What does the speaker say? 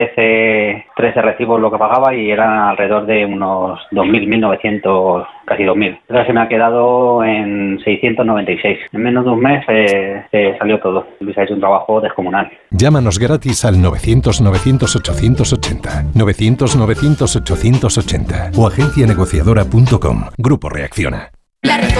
13 recibos lo que pagaba y eran alrededor de unos 2.000, 1.900, casi 2.000. Entonces se me ha quedado en 696. En menos de un mes salió todo. Luis ha hecho un trabajo descomunal. Llámanos gratis al 900-900-880, 900-900-880 o agencianegociadora.com. Grupo Reacciona.